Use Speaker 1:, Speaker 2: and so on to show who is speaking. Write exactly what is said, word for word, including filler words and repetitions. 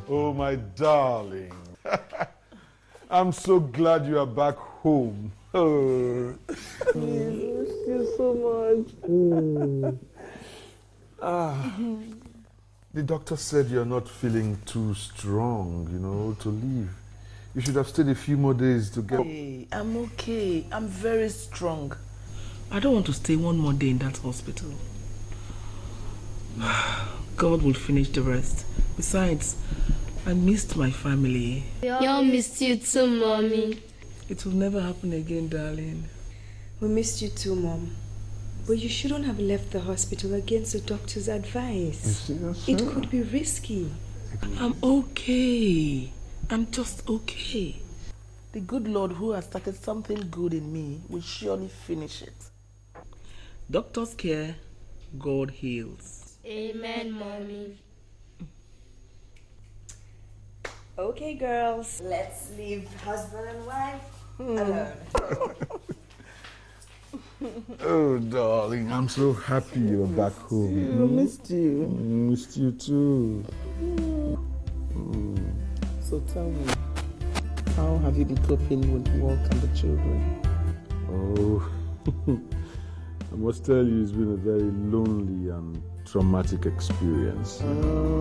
Speaker 1: Oh, my darling. I'm so glad you are back home. Oh.
Speaker 2: I miss you so much.
Speaker 1: Mm. Ah. The doctor said you're not feeling too strong, you know, to leave. You should have stayed a few more days to get...
Speaker 2: Hey, I'm okay. I'm very strong. I don't want to stay one more day in that hospital. God will finish the rest. Besides, I missed my family.
Speaker 3: We all missed you too, Mommy.
Speaker 2: It will never happen again, darling.
Speaker 4: We missed you too, Mom. But you shouldn't have left the hospital against the doctor's advice. It could be risky.
Speaker 2: I'm okay. I'm just okay. The good Lord who has started something good in me will surely finish it. Doctors care, God heals.
Speaker 3: Amen, Mommy.
Speaker 4: Okay, girls. Let's leave husband and wife alone.
Speaker 1: Oh, darling, I'm so happy you're back home.
Speaker 2: I missed you.
Speaker 1: I missed you too.
Speaker 2: Mm. So tell me, how have you been coping with work and the children?
Speaker 1: Oh, I must tell you, it's been a very lonely and traumatic experience.
Speaker 2: Uh.